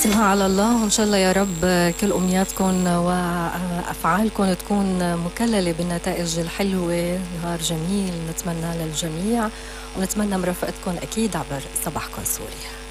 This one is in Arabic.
سيبها على الله، وإن شاء الله يا رب كل أمنياتكم وأفعالكم تكون مكللة بالنتائج الحلوة. نهار جميل نتمنى للجميع، ونتمنى مرافقتكم أكيد عبر صباحكم سوري.